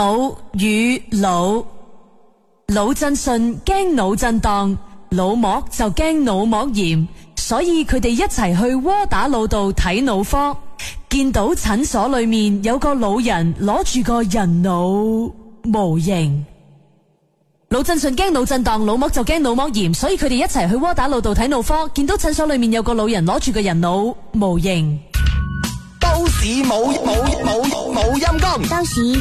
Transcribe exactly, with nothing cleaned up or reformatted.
腦與腦，腦震順驚腦震盪，腦膜就驚腦膜炎，所以佢哋一齊去窩打老道睇腦科。見到診所裏面有個老人攞住個人腦模型。腦震順驚腦震盪，腦膜就驚腦膜炎，所以佢哋一齊去窩打老道睇腦科。見到診所裏面有個老人攞住個人腦模型。 都市冇冇冇冇陰功。 當時